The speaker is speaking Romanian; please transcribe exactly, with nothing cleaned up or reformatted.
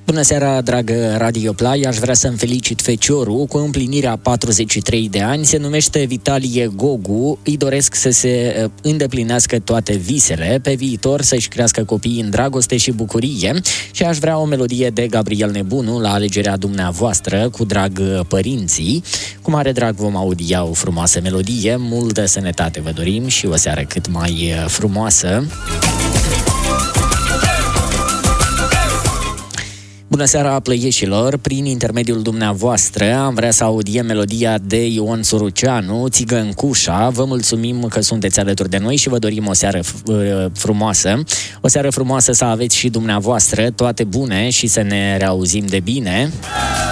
Bună seara, dragă Radio Play, aș vrea să-mi felicit feciorul cu împlinirea patruzeci și trei de ani, se numește Vitalie Gogu, îi doresc să se îndeplinească toate visele, pe viitor să-și crească copiii în dragoste și bucurie și aș vrea o melodie de Gabriel Nebunu la alegerea dumneavoastră, cu drag părinții. Cu mare drag vom audia o frumoasă melodie, multă sănătate vă dorim și o seară cât mai frumoasă. Bună seara, plăieșilor! Prin intermediul dumneavoastră am vrea să audiem melodia de Ion Suruceanu, Țigăncușa. Vă mulțumim că sunteți alături de noi și vă dorim o seară frumoasă. O seară frumoasă să aveți și dumneavoastră, toate bune și să ne reauzim de bine.